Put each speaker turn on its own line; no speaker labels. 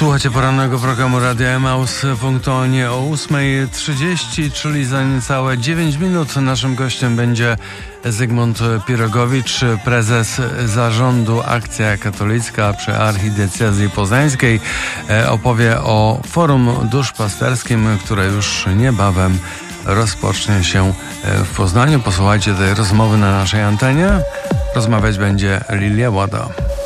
Słuchacie porannego programu Radia Emaus punktualnie o 8:30, czyli za niecałe 9 minut. Naszym gościem będzie Zygmunt Pirogowicz, prezes zarządu Akcja Katolicka przy Archidiecezji Poznańskiej. Opowie o Forum Duszpasterskim, które już niebawem rozpocznie się w Poznaniu. Posłuchajcie tej rozmowy na naszej antenie. Rozmawiać będzie Lilia Łada.